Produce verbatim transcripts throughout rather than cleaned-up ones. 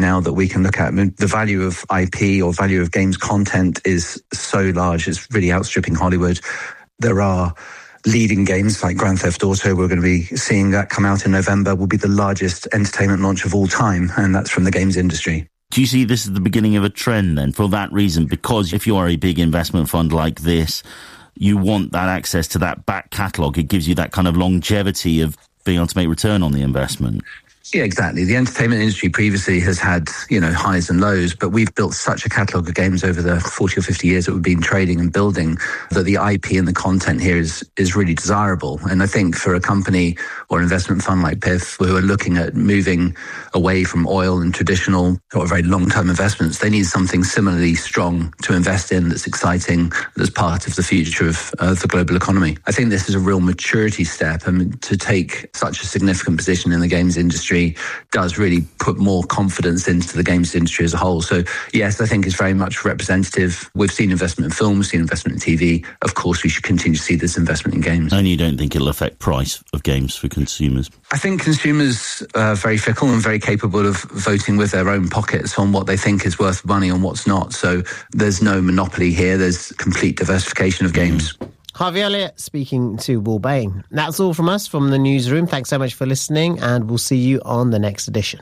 now that we can look at. I mean, the value of I P or value of games content is so large, it's really outstripping Hollywood. There are leading games like Grand Theft Auto. We're going to be seeing that come out in November, will be the largest entertainment launch of all time, and that's from the games industry. Do you see this as the beginning of a trend then, for that reason? Because if you are a big investment fund like this, you want that access to that back catalogue. It gives you that kind of longevity of being able to make return on the investment. Yeah, exactly. The entertainment industry previously has had, you know, highs and lows, but we've built such a catalogue of games over the forty or fifty years that we've been trading and building that the I P and the content here is is really desirable. And I think for a company or investment fund like P I F who are looking at moving away from oil and traditional or very long-term investments, they need something similarly strong to invest in that's exciting, that's part of the future of uh, the global economy. I think this is a real maturity step, and to take such a significant position in the games industry does really put more confidence into the games industry as a whole. So yes, I think it's very much representative. We've seen investment in films, seen investment in T V. Of course, we should continue to see this investment in games. And you don't think it'll affect price of games for consumers? I think consumers are very fickle and very capable of voting with their own pockets on what they think is worth money and what's not. So there's no monopoly here. There's complete diversification of games. Mm. Harvey Elliott speaking to Will Bain. That's all from us from the newsroom. Thanks so much for listening, and we'll see you on the next edition.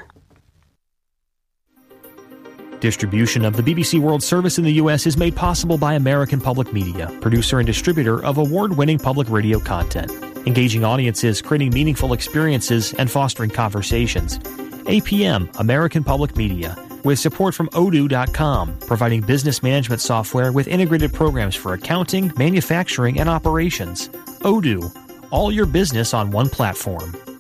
Distribution of the B B C World Service in the U S is made possible by American Public Media, producer and distributor of award-winning public radio content, engaging audiences, creating meaningful experiences, and fostering conversations. A P M, American Public Media, with support from odoo dot com, providing business management software with integrated programs for accounting, manufacturing, and operations. Odoo, all your business on one platform.